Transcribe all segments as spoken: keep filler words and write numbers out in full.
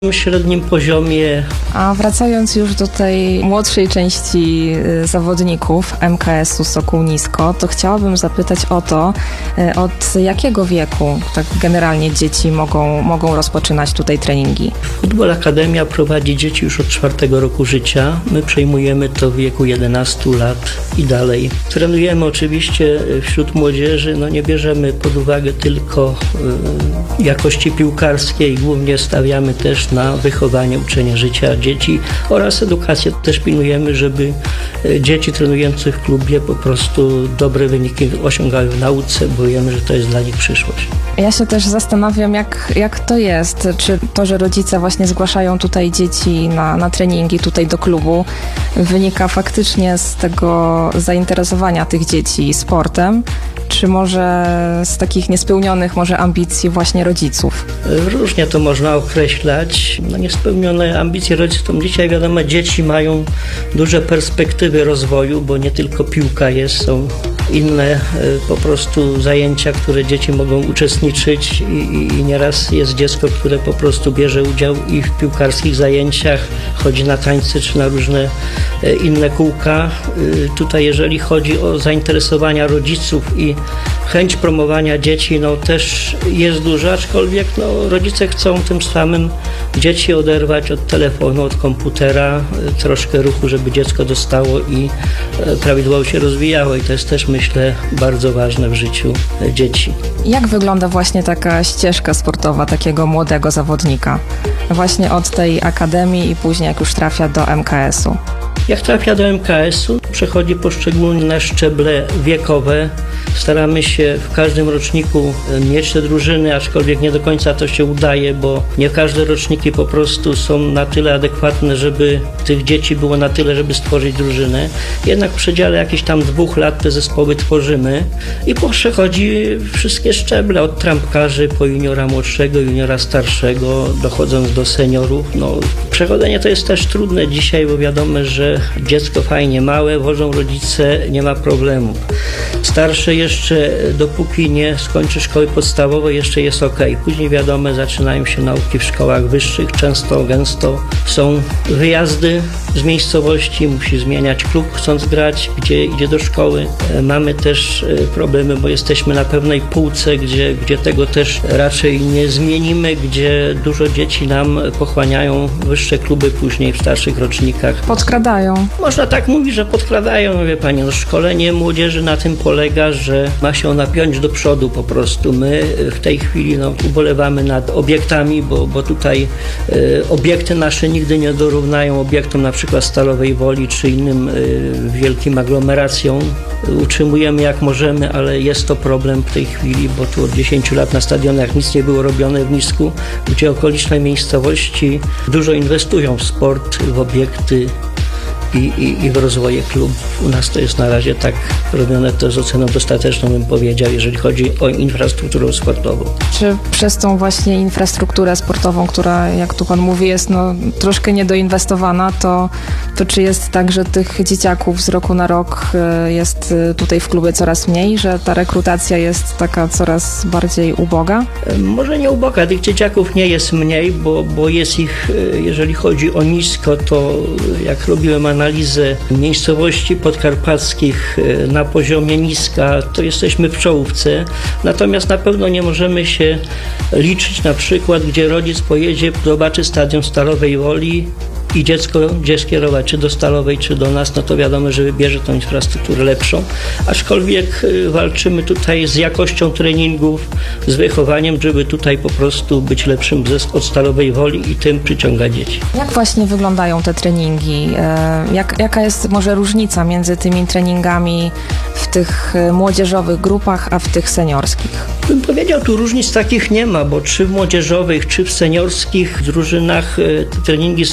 Na średnim poziomie. A wracając już do tej młodszej części zawodników M K S-u Sokół Nisko, to chciałabym zapytać o to, od jakiego wieku tak generalnie dzieci mogą, mogą rozpoczynać tutaj treningi? Futbol Akademia prowadzi dzieci już od czwartego roku życia. My przejmujemy to w wieku jedenastu lat i dalej. Trenujemy oczywiście wśród młodzieży, no nie bierzemy pod uwagę tylko y, jakości piłkarskiej, głównie stawiamy też na wychowanie, uczenie życia dzieci oraz edukację. Też pilnujemy, żeby dzieci trenujące w klubie po prostu dobre wyniki osiągały w nauce, bo wiemy, że to jest dla nich przyszłość. Ja się też zastanawiam, jak, jak to jest. Czy to, że rodzice właśnie zgłaszają tutaj dzieci na, na treningi, tutaj do klubu, wynika faktycznie z tego zainteresowania tych dzieci sportem, czy może z takich niespełnionych może ambicji właśnie rodziców? Różnie to można określać. No niespełnione ambicje rodziców, to dzisiaj wiadomo, dzieci mają duże perspektywy rozwoju, bo nie tylko piłka jest, są inne po prostu zajęcia, które dzieci mogą uczestniczyć i, i, i nieraz jest dziecko, które po prostu bierze udział i w piłkarskich zajęciach, chodzi na tańce czy na różne inne kółka. Tutaj jeżeli chodzi o zainteresowania rodziców i chęć promowania dzieci, no też jest duża, aczkolwiek no, rodzice chcą tym samym dzieci oderwać od telefonu, od komputera, troszkę ruchu, żeby dziecko dostało i prawidłowo się rozwijało i to jest też, myślę, bardzo ważne w życiu dzieci. Jak wygląda właśnie taka ścieżka sportowa takiego młodego zawodnika? Właśnie od tej akademii i później jak już trafia do M K S-u? Jak trafia do M K S-u, przechodzi poszczególne szczeble wiekowe. Staramy się w każdym roczniku mieć te drużyny, aczkolwiek nie do końca to się udaje, bo nie każde roczniki po prostu są na tyle adekwatne, żeby tych dzieci było na tyle, żeby stworzyć drużynę. Jednak w przedziale jakichś tam dwóch lat te zespoły tworzymy i przechodzi wszystkie szczeble, od trampkarzy po juniora młodszego, juniora starszego, dochodząc do seniorów. No, przechodzenie to jest też trudne dzisiaj, bo wiadomo, że dziecko fajnie małe, wożą rodzice, nie ma problemu. Starsze jeszcze, dopóki nie skończy szkoły podstawowej, jeszcze jest ok. Później wiadomo, zaczynają się nauki w szkołach wyższych, często, gęsto są wyjazdy z miejscowości, musi zmieniać klub chcąc grać, gdzie idzie do szkoły. Mamy też problemy, bo jesteśmy na pewnej półce, gdzie, gdzie tego też raczej nie zmienimy, gdzie dużo dzieci nam pochłaniają wyższe kluby później w starszych rocznikach. Podkradają. Można tak mówić, że podkradają, no wie pani, no szkolenie młodzieży na tym polega, że ma się ona piąć do przodu po prostu. My w tej chwili no, ubolewamy nad obiektami, bo, bo tutaj y, obiekty nasze nigdy nie dorównają obiektom na przykład Stalowej Woli czy innym y, wielkim aglomeracjom. Utrzymujemy jak możemy, ale jest to problem w tej chwili, bo tu od dziesięciu lat na stadionach nic nie było robione w Nisku, gdzie okoliczne miejscowości dużo inwestują w sport, w obiekty I, i, i w rozwoje klubów. U nas to jest na razie tak robione, to z oceną dostateczną, bym powiedział, jeżeli chodzi o infrastrukturę sportową. Czy przez tą właśnie infrastrukturę sportową, która, jak tu pan mówi, jest no, troszkę niedoinwestowana, to, to czy jest tak, że tych dzieciaków z roku na rok jest tutaj w klubie coraz mniej, że ta rekrutacja jest taka coraz bardziej uboga? Może nie uboga, tych dzieciaków nie jest mniej, bo, bo jest ich, jeżeli chodzi o Nisko, to jak robiłem analizę miejscowości podkarpackich na poziomie Niska, to jesteśmy w czołówce. Natomiast na pewno nie możemy się liczyć na przykład, gdzie rodzic pojedzie, zobaczy stadion Stalowej Woli i dziecko gdzie skierować, czy do Stalowej, czy do nas, no to wiadomo, że wybierze tą infrastrukturę lepszą. Aczkolwiek walczymy tutaj z jakością treningów, z wychowaniem, żeby tutaj po prostu być lepszym od Stalowej Woli i tym przyciągać dzieci. Jak właśnie wyglądają te treningi? Jak, jaka jest może różnica między tymi treningami w tych młodzieżowych grupach, a w tych seniorskich? Bym powiedział, tu różnic takich nie ma, bo czy w młodzieżowych, czy w seniorskich drużynach te treningi są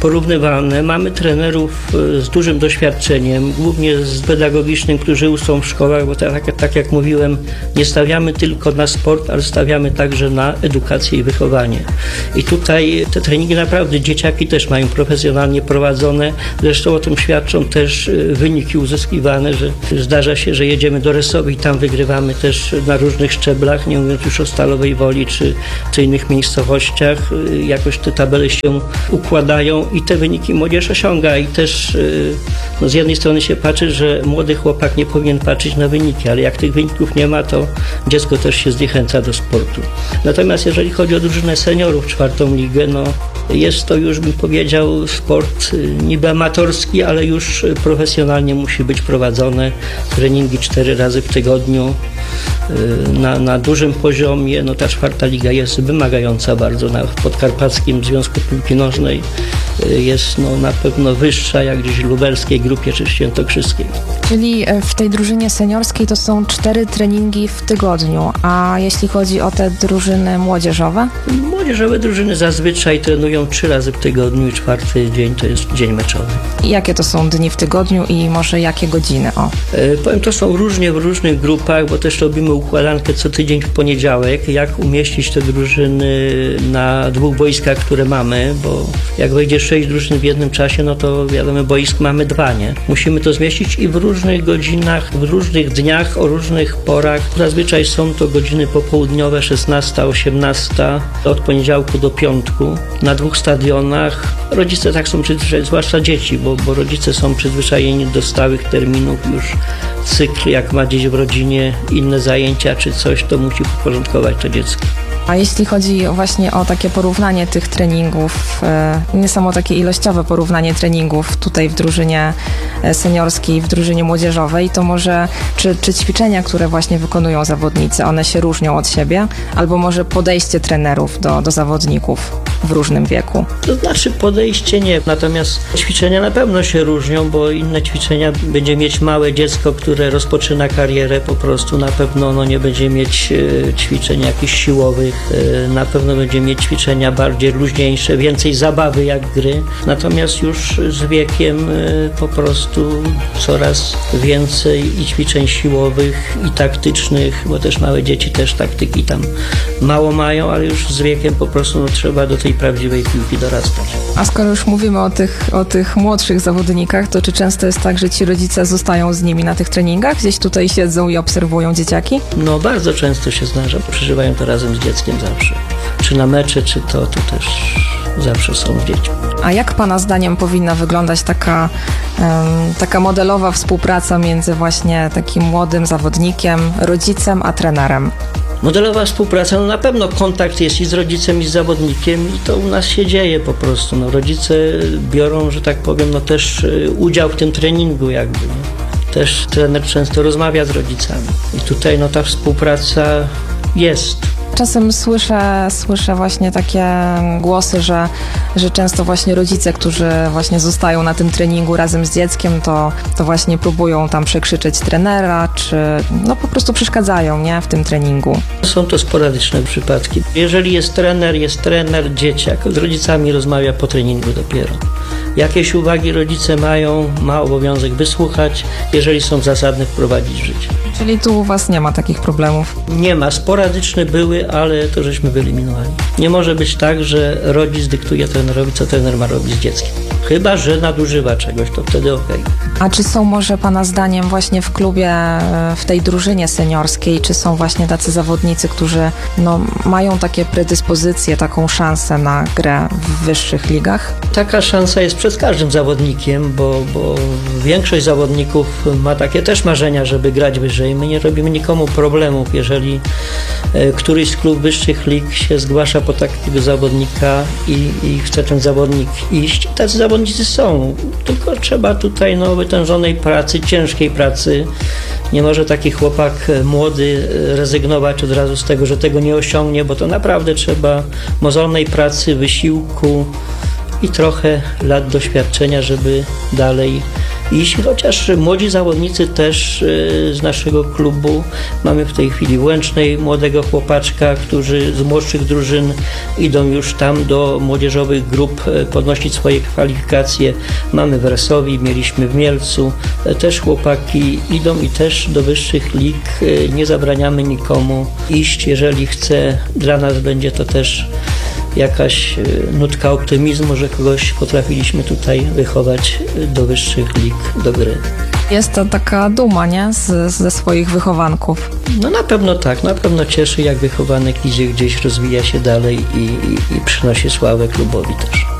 porównywalne. Mamy trenerów z dużym doświadczeniem, głównie z pedagogicznym, którzy są w szkołach, bo tak, tak jak mówiłem, nie stawiamy tylko na sport, ale stawiamy także na edukację i wychowanie. I tutaj te treningi naprawdę dzieciaki też mają profesjonalnie prowadzone. Zresztą o tym świadczą też wyniki uzyskiwane, że zdarza się, że jedziemy do Resowi i tam wygrywamy też na różnych szczeblach, nie mówiąc już o Stalowej Woli czy, czy innych miejscowościach. Jakoś te tabele się układają i te wyniki młodzież osiąga. I też no z jednej strony się patrzy, że młody chłopak nie powinien patrzeć na wyniki, ale jak tych wyników nie ma, to dziecko też się zniechęca do sportu. Natomiast jeżeli chodzi o drużynę seniorów, czwartą ligę, no jest to już, bym powiedział, sport niby amatorski, ale już profesjonalnie musi być prowadzone. Treningi cztery razy w tygodniu na, na dużym poziomie. No ta czwarta liga jest wymagająca bardzo. Na, w Podkarpackim Związku Piłki Nożnej jest no, na pewno wyższa jak gdzieś w lubelskiej grupie czy w świętokrzyskiej. Czyli w tej drużynie seniorskiej to są cztery treningi w tygodniu, a jeśli chodzi o te drużyny młodzieżowe? Młodzieżowe drużyny zazwyczaj trenują trzy razy w tygodniu i czwarty dzień to jest dzień meczowy. I jakie to są dni w tygodniu i może jakie godziny? O. E, powiem, to są różnie w różnych grupach, bo też robimy układankę co tydzień w poniedziałek, jak umieścić te drużyny na dwóch boiskach, które mamy, bo jak wejdzie sześć drużyn w jednym czasie, no to wiadomo, boisk mamy dwa, nie? Musimy to zmieścić i w różnych godzinach, w różnych dniach, o różnych porach. Zazwyczaj są to godziny popołudniowe, szesnasta, osiemnasta, od poniedziałku do piątku, na dwóch stadionach. Rodzice tak są przyzwyczajeni, zwłaszcza dzieci, bo, bo rodzice są przyzwyczajeni do stałych terminów, już cykl, jak ma gdzieś w rodzinie inne zajęcia czy coś, to musi uporządkować to dziecko. A jeśli chodzi właśnie o takie porównanie tych treningów, nie samo takie ilościowe porównanie treningów tutaj w drużynie seniorskiej, w drużynie młodzieżowej, to może czy, czy ćwiczenia, które właśnie wykonują zawodnicy, one się różnią od siebie? Albo może podejście trenerów do, do zawodników w różnym wieku? To znaczy podejście nie, natomiast ćwiczenia na pewno się różnią, bo inne ćwiczenia będzie mieć małe dziecko, które rozpoczyna karierę, po prostu na pewno no, nie będzie mieć e, ćwiczeń jakichś siłowych, e, na pewno będzie mieć ćwiczenia bardziej luźniejsze, więcej zabawy jak gry, natomiast już z wiekiem e, po prostu coraz więcej i ćwiczeń siłowych i taktycznych, bo też małe dzieci też taktyki tam mało mają, ale już z wiekiem po prostu no, trzeba do tej prawdziwej piłki dorastać. A skoro już mówimy o tych, o tych młodszych zawodnikach, to czy często jest tak, że ci rodzice zostają z nimi na tych treningach? Gdzieś tutaj siedzą i obserwują dzieciaki? No bardzo często się zdarza, przeżywają to razem z dzieckiem zawsze. Czy na mecze, czy to, to też zawsze są z dziećmi. A jak Pana zdaniem powinna wyglądać taka, um, taka modelowa współpraca między właśnie takim młodym zawodnikiem, rodzicem, a trenerem? Modelowa współpraca, no na pewno kontakt jest i z rodzicem, i z zawodnikiem i to u nas się dzieje po prostu. No, rodzice biorą, że tak powiem, no też udział w tym treningu jakby. Nie? Też trener często rozmawia z rodzicami i tutaj no ta współpraca jest. Czasem słyszę, słyszę właśnie takie głosy, że, że często właśnie rodzice, którzy właśnie zostają na tym treningu razem z dzieckiem, to, to właśnie próbują tam przekrzyczeć trenera, czy no po prostu przeszkadzają, nie, w tym treningu. Są to sporadyczne przypadki. Jeżeli jest trener, jest trener, dzieciak z rodzicami rozmawia po treningu dopiero. Jakieś uwagi rodzice mają, ma obowiązek wysłuchać, jeżeli są zasadne, wprowadzić w życie. Czyli tu u Was nie ma takich problemów? Nie ma. Sporadyczne były, ale to żeśmy wyeliminowali. Nie może być tak, że rodzic dyktuje trenerowi, co trener ma robić z dzieckiem. Chyba że nadużywa czegoś, to wtedy okej. Okay. A czy są może Pana zdaniem właśnie w klubie, w tej drużynie seniorskiej, czy są właśnie tacy zawodnicy, którzy no, mają takie predyspozycje, taką szansę na grę w wyższych ligach? Taka szansa jest przed każdym zawodnikiem, bo, bo większość zawodników ma takie też marzenia, żeby grać wyżej. My nie robimy nikomu problemów, jeżeli e, któryś z klubów wyższych lig się zgłasza po takiego zawodnika i, i chce ten zawodnik iść. Tacy zawodnicy są, tylko trzeba tutaj no, wytężonej pracy, ciężkiej pracy. Nie może taki chłopak młody rezygnować od razu z tego, że tego nie osiągnie, bo to naprawdę trzeba mozolnej pracy, wysiłku i trochę lat doświadczenia, żeby dalej Jeśli chociaż młodzi zawodnicy też z naszego klubu, mamy w tej chwili w Łęcznej młodego chłopaczka, którzy z młodszych drużyn idą już tam do młodzieżowych grup podnosić swoje kwalifikacje. Mamy w Resowi, mieliśmy w Mielcu, też chłopaki idą i też do wyższych lig. Nie zabraniamy nikomu iść, jeżeli chce. Dla nas będzie to też jakaś nutka optymizmu, że kogoś potrafiliśmy tutaj wychować do wyższych lig, do gry. Jest to taka duma, nie? Z, ze swoich wychowanków. No na pewno tak, na pewno cieszy, jak wychowanek idzie gdzieś, rozwija się dalej i, i, i przynosi sławę klubowi też.